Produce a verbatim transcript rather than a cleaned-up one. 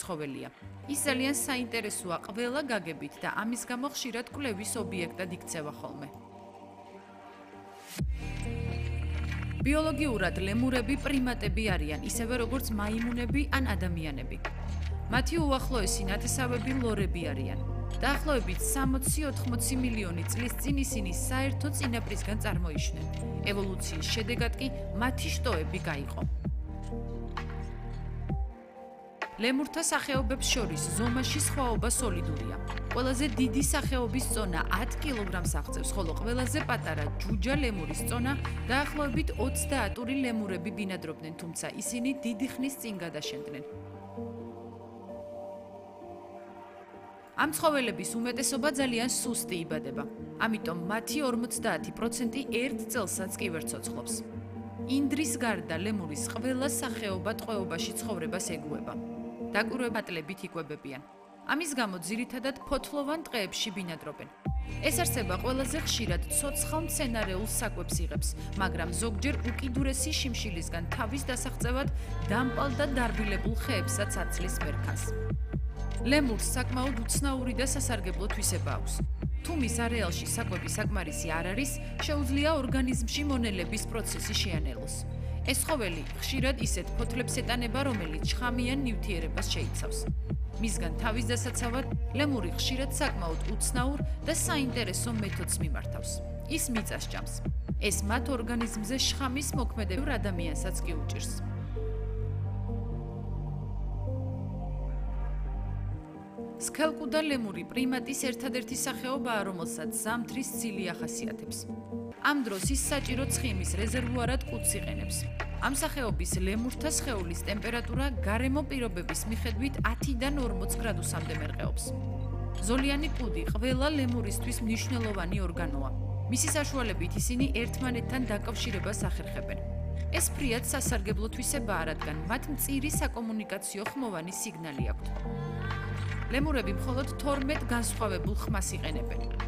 ცხოველია. ის ძალიან საინტერესოა ყველა გაგებით და ამის გამო ხშირად კვლევის ობიექტად იქცევა ხოლმე. ბიოლოგიურად ლემურები პრიმატები არიან, ისევე როგორც მაიმუნები ან ადამიანები. მათი უახლოესი ნათესავები ლორები არიან. დაახლოებით სამოცი ოთხმოცი მილიონი წლის წინ ისინი საერთო წინაპრისგან წარმოიშნენ. ევოლუციის შედეგად კი მათი შტოები გაიყო. ლემურთა სახეობებს შორის ზომაში სხვაობა სოლიდურია. ყველაზე დიდი სახეობის წონა ათ კილოგრამს აღწევს, ხოლო ყველაზე პატარა ჯუჯა ლემურის წონა დაახლოებით ოცდაათი ლემურები ბინადრობდნენ, თუმცა ისინი დიდი ხნის წინ გადაშენდნენ. ამ ცხოველების უმეტესობა ძალიან სუსტი იბადება, ამიტომ მათი ორმოცდაათი პროცენტი ერთ წელსაც კი ვერ ცოცხლობს. ინდრის გარდა ლემურის ყველა სახეობა ტყვეობაში ცხოვრებას ეგუება. დაკვირვებატლებით იკვებებიან. ამის გამო ძირითადად ფოთლოვან ტყეებში ბინადრობენ. ეს არსება ყველაზე ხშირად ცოცხალ მცენარეულ საკვებს იღებს, მაგრამ ზოგჯერ უკიდურესი შიმშილისგან თავის დასაღწევად დამპალ და დარბილებულ ხეებსაც აცლის მერქანს. ლემურს საკმაოდ უცნაური და სასარგებლო თვისება აქვს. თუ მის არეალში საკვები საკმარისი არ არის, შეუძლია ორგანიზმში მონელების პროცესი შეანელოს. ეს ცხოველი ხშირად ისეთ ფოთლებს ეტანება, რომელიც შხამიან ნივთიერებას შეიცავს. მისგან თავის დასაცავად ლემური ხშირად საკმაოდ უცნაურ და საინტერესო მეთოდს მიმართავს. ის მიწას ჭამს. ეს მათ ორგანიზმზე შხამის მოქმედებურ ადამიანსაც კი უჭირს. სქელკუდა ლემური პრიმატის ერთადერთი სახეობაა, რომელსაც ზამთრის ცილი ახასიათებს. ამ დროს ის საჭირო ცხიმის რეზერვუარად კუდს იყენებს. ამ სახეობის ლემურთა სხეულის ტემპერატურა გარემო პირობების მიხედვით ათიდან ორმოც გრადუსამდე მერყეობს. ზოლიანი კუდი ყველა ლემურისთვის მნიშვნელოვანი ორგანოა. მისი საშუალებით ისინი ერთმანეთთან დაკავშირებას ახერხებენ. ეს ფრიად სასარგებლო თვისებაა, რადგან მათ მწირი საკომუნიკაციო ხმოვანი სიგნალი აქვთ. ლემურები მხოლოდ თორმეტ განსხვავებულ ხმას იყენებენ.